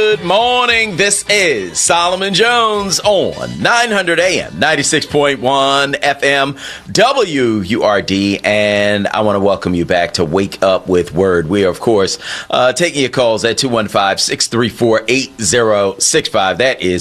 Good morning. This is Solomon Jones on 900 AM, 96.1 FM, WURD, and I want to welcome you back to Wake Up with Word. We are, of course, taking your calls at 215-634-8065. That is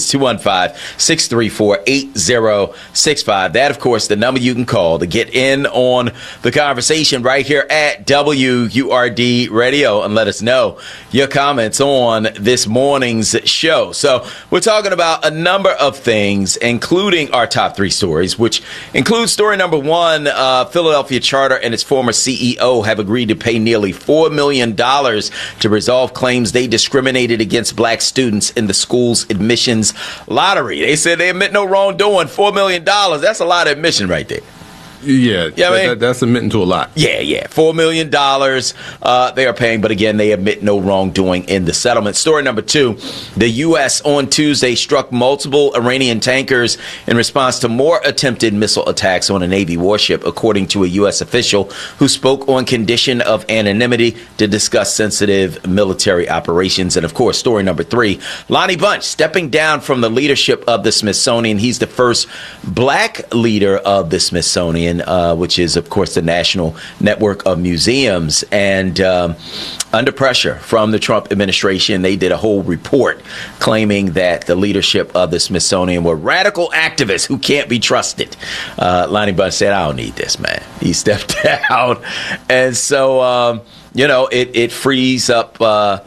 215-634-8065. That, of course, the number you can call to get in on the conversation right here at WURD Radio and let us know your comments on this morning's show. So we're talking about a number of things, including our top three stories, which includes story number one. Philadelphia Charter and its former CEO have agreed to pay nearly $4 million to resolve claims they discriminated against black students in the school's admissions lottery. They said they admit no wrongdoing. $4 million. That's a lot of admission right there. Yeah, that's admitting to a lot. Yeah. $4 million they are paying, but again, they admit no wrongdoing in the settlement. Story number two, the U.S. on Tuesday struck multiple Iranian tankers in response to more attempted missile attacks on a Navy warship, according to a U.S. official who spoke on condition of anonymity to discuss sensitive military operations. And, of course, story number three, Lonnie Bunch stepping down from the leadership of the Smithsonian. He's the first black leader of the Smithsonian, which is, of course, the national network of museums. And under pressure from the Trump administration, they did a whole report claiming that the leadership of the Smithsonian were radical activists who can't be trusted. Lonnie Bunch said, I don't need this, man. He stepped down. And so, it frees up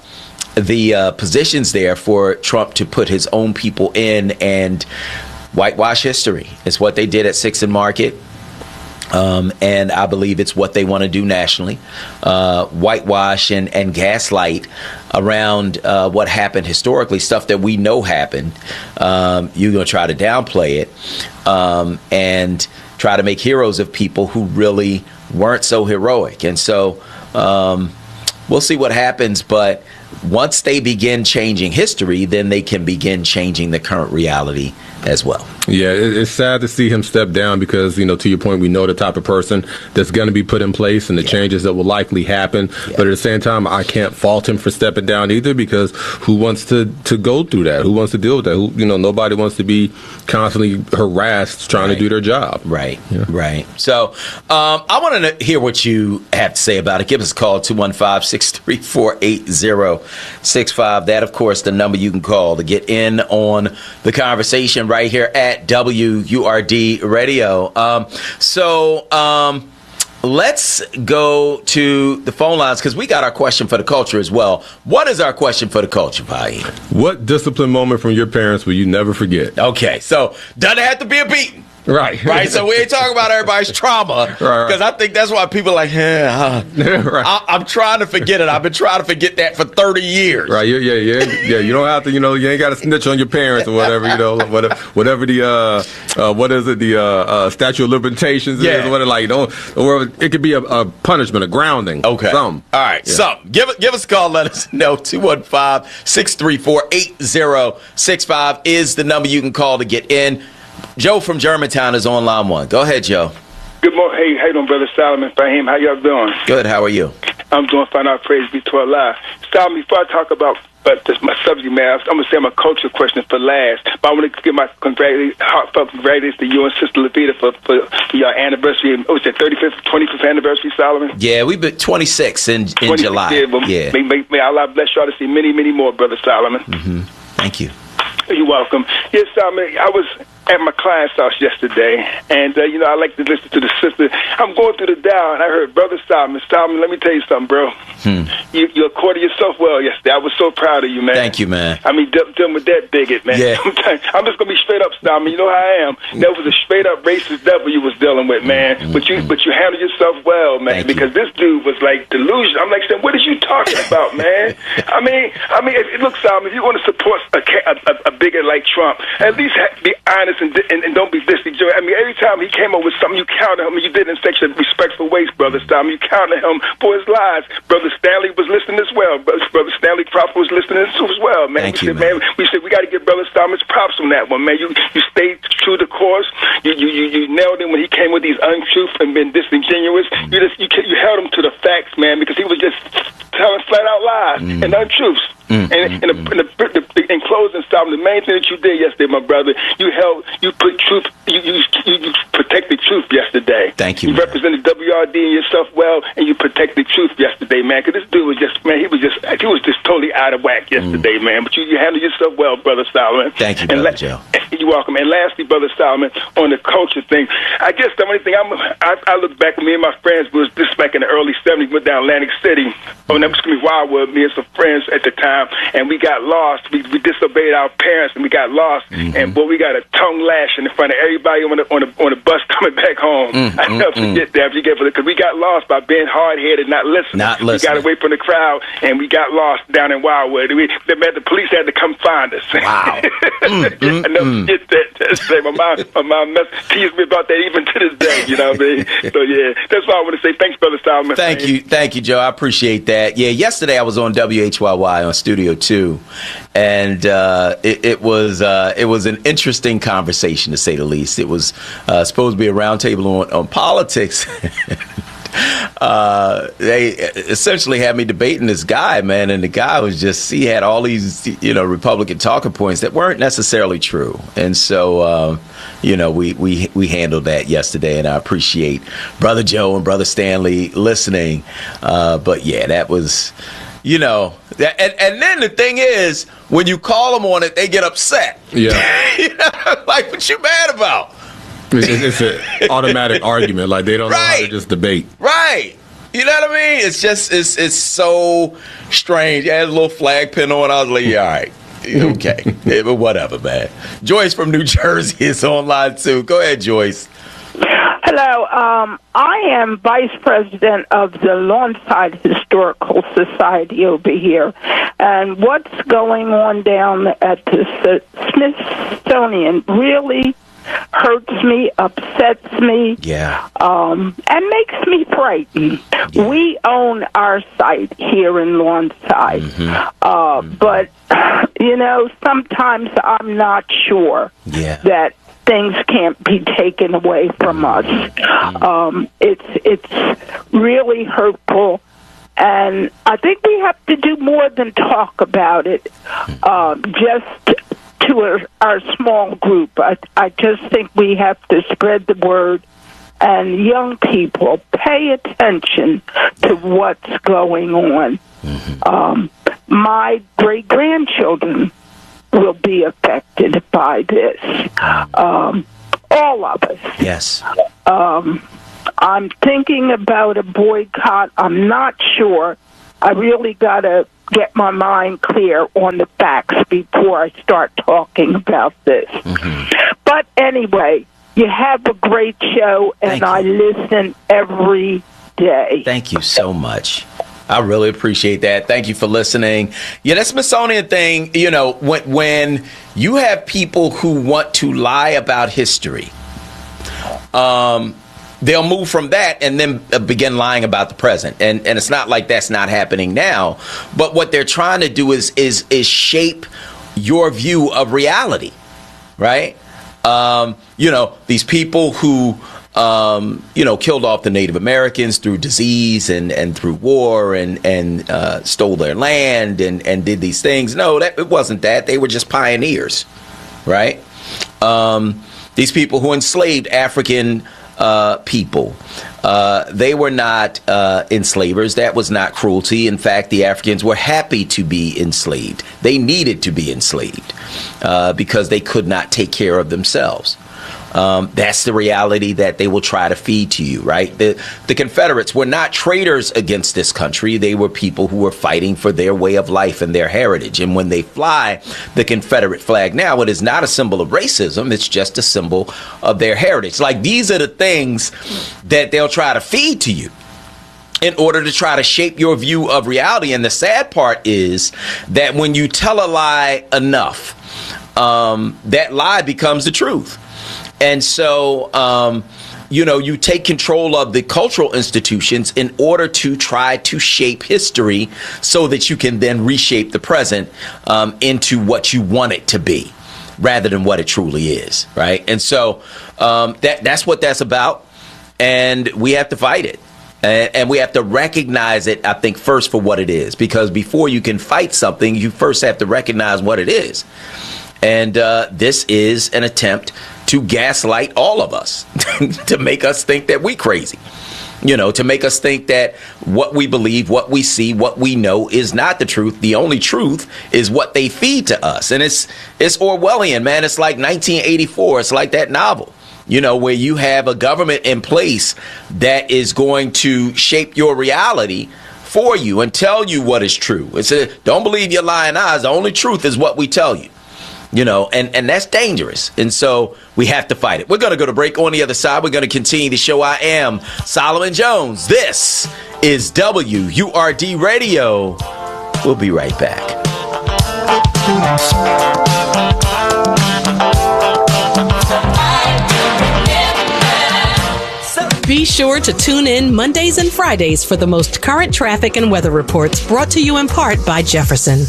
the positions there for Trump to put his own people in and whitewash history. It's what they did at 6th and Market. And I believe it's what they want to do nationally, whitewash and gaslight around what happened historically, stuff that we know happened. You're going to try to downplay it and try to make heroes of people who really weren't so heroic. And so we'll see what happens. But once they begin changing history, then they can begin changing the current reality as well. Yeah, it's sad to see him step down because, to your point, we know the type of person that's going to be put in place and the changes that will likely happen. Yeah. But at the same time, I can't fault him for stepping down either, because who wants to go through that? Who wants to deal with that? Nobody wants to be constantly harassed trying to do their job. Right. So I want to hear what you have to say about it. Give us a call, 215-634-8065. That, of course, the number you can call to get in on the conversation right here at WURD Radio. Let's go to the phone lines because we got our question for the culture as well. What is our question for the culture, Fahim? What discipline moment from your parents will you never forget? Okay, so doesn't have to be a beating. Right. So we ain't talking about everybody's trauma, because I think that's why people are like, I'm trying to forget it. I've been trying to forget that for 30 years. Right. Yeah. You don't have to. You ain't got to snitch on your parents or whatever. Whatever the what is it? The statute of limitations is. What it could be a punishment, a grounding. Okay. Something. All right. Yeah. Something. Give us a call. Let us know. 215-634-8065 is the number you can call to get in. Joe from Germantown is on line one. Go ahead, Joe. Good morning. Hey, how you doing, Brother Solomon? Fahim, how y'all doing? Good. How are you? I'm doing fine. All praise be to Allah. Solomon, before I talk about my subject matter, I'm going to say my culture question for last. But I want to give my heartfelt congratulations to you and Sister Levita for your anniversary. Was it 35th, 25th anniversary, Solomon? Yeah, we've been 26 in July. Yeah. May Allah bless y'all to see many, many more, Brother Solomon. Mm-hmm. Thank you. You're welcome. Yes, Solomon, I was at my client's house yesterday, and, I like to listen to the sister. I'm going through the dial, and I heard, Brother Solomon, let me tell you something, bro. You accorded yourself well yesterday. I was so proud of you, man. Thank you, man. I mean, dealing with that bigot, man. Yeah. I'm just going to be straight up, Solomon. You know how I am. That was a straight-up racist devil you was dealing with, man. But you handled yourself well, man, because this dude was, like, delusional. I'm like saying, what are you talking about, man? I mean, look, Solomon, if you want to support a bigot like Trump, at least be honest and don't be disingenuous. I mean, every time he came up with something, you counted him, and you did it in such a respectful way, Brother Solomon. You counted him for his lies. Brother Stanley was listening as well. Brother Stanley Crawford was listening as well, man. Thank you, man. We said we got to give Brother Solomon props on that one, man. You stayed true to course. You nailed him when he came with these untruths and been disingenuous. You held him to the facts, man, because he was just telling flat out lies and untruths. And the in closing, Solomon, the main thing that you did yesterday, my brother, you put truth, you protected truth yesterday. Thank you. You represented WRD and yourself well, and you protected truth yesterday, man. Because this dude was just, man, he was just totally out of whack yesterday, man. But you handled yourself well, Brother Solomon. Thank you, Brother Joe. You're welcome. And lastly, Brother Solomon, on the culture thing, I guess the only thing I look back at me and my friends was this back in the early 70s, went down Atlantic City. Wildwood, me and some friends at the time, and we got lost. We disobeyed our parents, and we got lost. And boy, we got a tongue lashing in front of everybody on the bus coming back home. I never forget that because we got lost by being hard headed, not listening. We got away from the crowd, and we got lost down in Wildwood. The police had to come find us. Wow. I never forget that. My mom teased me about that even to this day. You know what I mean? So yeah, that's all I want to say. Thanks, Brother Solomon. Thank you, Joe. I appreciate that. Yeah, yesterday I was on WHYY on Studio 2, and it was an interesting conversation, to say the least. It was supposed to be a roundtable on politics. They essentially had me debating this guy, man, and the guy was he had all these, Republican talking points that weren't necessarily true. And so, we handled that yesterday, and I appreciate Brother Joe and Brother Stanley listening. But yeah, that was, and then the thing is, when you call them on it, they get upset. Yeah. Like, what you mad about? It's an automatic argument. Like, they don't know how to just debate. Right. You know what I mean? It's just, it's so strange. I had a little flag pin on. I was like, all right. Okay. Yeah, but whatever, man. Joyce from New Jersey is online, too. Go ahead, Joyce. Hello. I am vice president of the Lawnside Historical Society over here. And what's going on down at the Smithsonian really hurts me, upsets me, and makes me frightened. Yeah. We own our site here in Lawnside, but sometimes I'm not sure that things can't be taken away from us. It's really hurtful. And I think we have to do more than talk about it, just to our small group. I just think we have to spread the word, and young people pay attention to what's going on. My great-grandchildren will be affected by this. All of us. Yes. I'm thinking about a boycott. I'm not sure. I really got to get my mind clear on the facts before I start talking about this. But anyway, you have a great show, and I listen every day. Thank you so much. I really appreciate that. Thank you for listening. Yeah, that Smithsonian thing, when you have people who want to lie about history, they'll move from that and then begin lying about the present. And it's not like that's not happening now. But what they're trying to do is shape your view of reality, right? These people who, killed off the Native Americans through disease and through war and stole their land and did these things. No, it wasn't that. They were just pioneers, right? These people who enslaved African people. They were not enslavers. That was not cruelty. In fact, the Africans were happy to be enslaved. They needed to be enslaved because they could not take care of themselves. That's the reality that they will try to feed to you, right? The Confederates were not traitors against this country. They were people who were fighting for their way of life and their heritage. And when they fly the Confederate flag now, it is not a symbol of racism. It's just a symbol of their heritage. Like, these are the things that they'll try to feed to you in order to try to shape your view of reality. And the sad part is that when you tell a lie enough, that lie becomes the truth. And so, you take control of the cultural institutions in order to try to shape history so that you can then reshape the present into what you want it to be rather than what it truly is, right? And so that's what that's about, and we have to fight it. And we have to recognize it, I think, first for what it is. Because before you can fight something, you first have to recognize what it is. And this is an attempt to gaslight all of us, to make us think that we crazy. To make us think that what we believe, what we see, what we know is not the truth. The only truth is what they feed to us. And it's Orwellian, man. It's like 1984. It's like that novel, where you have a government in place that is going to shape your reality for you and tell you what is true. It's don't believe your lying eyes. The only truth is what we tell you. And that's dangerous. And so we have to fight it. We're going to go to break. On the other side, we're going to continue the show. I am Solomon Jones. This is WURD Radio. We'll be right back. Be sure to tune in Mondays and Fridays for the most current traffic and weather reports, brought to you in part by Jefferson.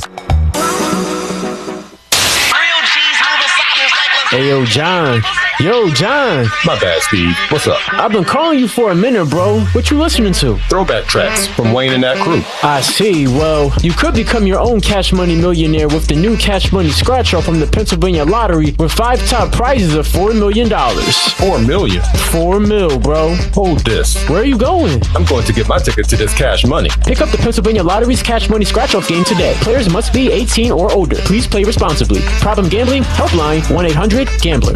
Hey, yo, John. My bad, Steve. What's up? I've been calling you for a minute, bro. What you listening to? Throwback tracks from Wayne and that crew. I see. Well, you could become your own Cash Money millionaire with the new Cash Money Scratch Off from the Pennsylvania Lottery with 5 top prizes of $4 million. $4 million? $4 mil, bro. Hold this. Where are you going? I'm going to get my ticket to this Cash Money. Pick up the Pennsylvania Lottery's Cash Money Scratch Off game today. Players must be 18 or older. Please play responsibly. Problem gambling? Helpline 1-800-GAMBLER.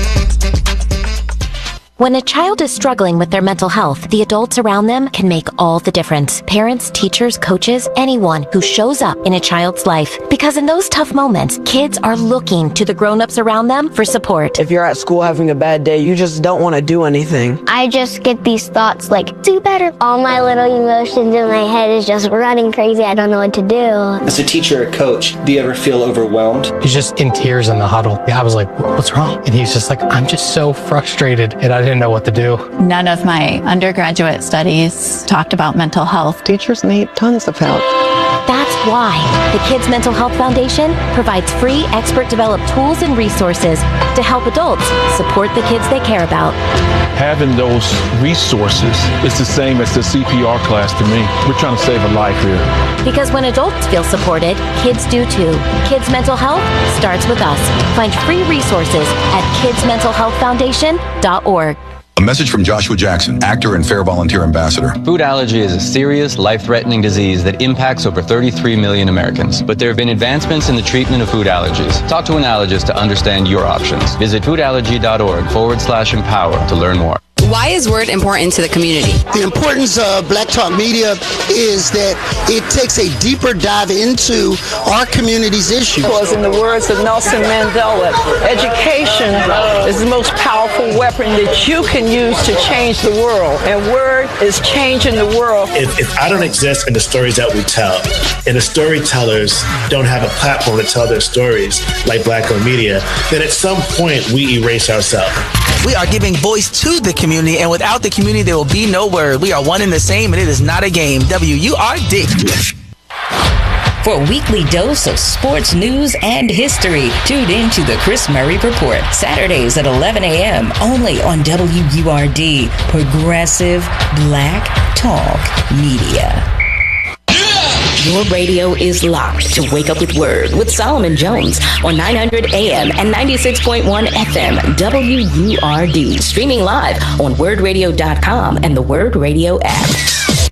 When a child is struggling with their mental health, the adults around them can make all the difference. Parents, teachers, coaches, anyone who shows up in a child's life. Because in those tough moments, kids are looking to the grown-ups around them for support. If you're at school having a bad day, you just don't want to do anything. I just get these thoughts like, do better. All my little emotions in my head is just running crazy. I don't know what to do. As a teacher or coach, do you ever feel overwhelmed? He's just in tears in the huddle. I was like, what's wrong? And he's just like, I'm just so frustrated. And I didn't know what to do. None of my undergraduate studies talked about mental health. Teachers need tons of help. That's why the Kids Mental Health Foundation provides free expert-developed tools and resources to help adults support the kids they care about. Having those resources is the same as the CPR class to me. We're trying to save a life here. Because when adults feel supported, kids do too. Kids Mental Health starts with us. Find free resources at kidsmentalhealthfoundation.org. A message from Joshua Jackson, actor and Fair Volunteer Ambassador. Food allergy is a serious, life-threatening disease that impacts over 33 million Americans. But there have been advancements in the treatment of food allergies. Talk to an allergist to understand your options. Visit foodallergy.org/empower to learn more. Why is WURD important to the community? The importance of Black Talk Media is that it takes a deeper dive into our community's issues. Because in the words of Nelson Mandela, education is the most powerful weapon that you can use to change the world. And WURD is changing the world. If I don't exist in the stories that we tell, and the storytellers don't have a platform to tell their stories like Black Talk Media, then at some point we erase ourselves. We are giving voice to the community, and without the community, there will be no WURD. We are one and the same, and it is not a game. WURD. For a weekly dose of sports news and history, tune in to the Chris Murray Report, Saturdays at 11 a.m., only on WURD, Progressive Black Talk Media. Your radio is locked to Wake Up with WURD with Solomon Jones on 900 AM and 96.1 FM WURD. Streaming live on WURDradio.com and the WURD Radio app.